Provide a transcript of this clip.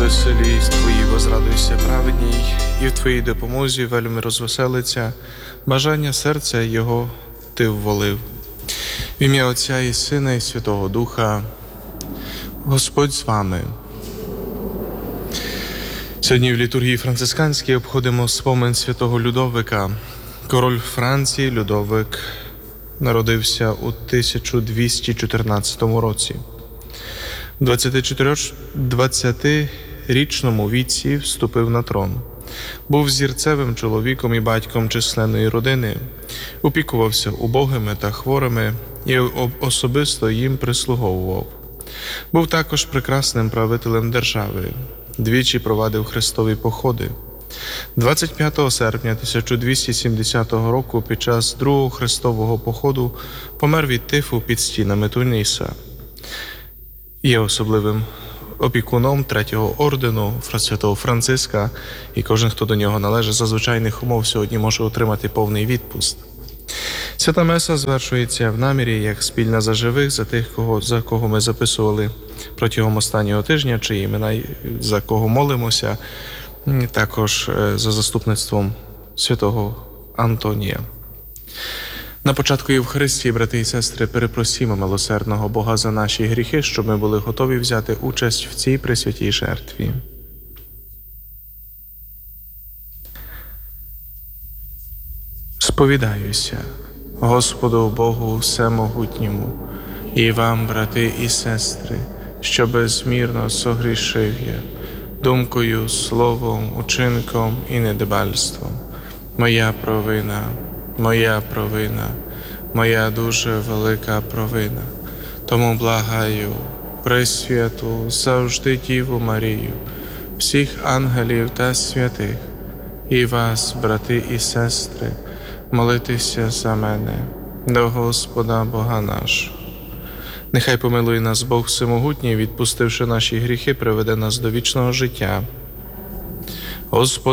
звеселість Твої возрадуйся праведній, і в Твоїй допомозі вельми розвеселиться, бажання серця Його Ти вволив. В ім'я Отця і Сина, і Святого Духа. Господь з вами. Сьогодні в літургії францисканській обходимо спомин святого Людовика. Король Франції Людовик народився у 1214 році. В 20-річному віці вступив на трон. Був зірцевим чоловіком і батьком численної родини, опікувався убогими та хворими і особисто їм прислуговував. Був також прекрасним правителем держави, двічі провадив хрестові походи. 25 серпня 1270 року під час другого хрестового походу помер від тифу під стінами Туніса. Є особливим опікуном третього ордену святого Франциска, і кожен, хто до нього належить за звичайних умов, сьогодні може отримати повний відпуст. Свята Меса звершується в намірі як спільна за живих, за тих, за кого ми записували протягом останнього тижня, чи імена, за кого молимося, також за заступництвом святого Антонія. На початку Євхаристії, брати і сестри, перепросімо милосердного Бога за наші гріхи, щоб ми були готові взяти участь в цій пресвятій жертві. Сповідаюся Господу Богу Всемогутньому і вам, брати і сестри, що безмірно согрішив я думкою, словом, учинком і недбальством. Моя провина, моя дуже велика провина. Тому благаю Пресвяту, завжди Діву Марію, всіх ангелів та святих, і вас, брати і сестри, молитися за мене до Господа Бога нашого. Нехай помилує нас Бог Всемогутній, відпустивши наші гріхи, приведе нас до вічного життя. Господи,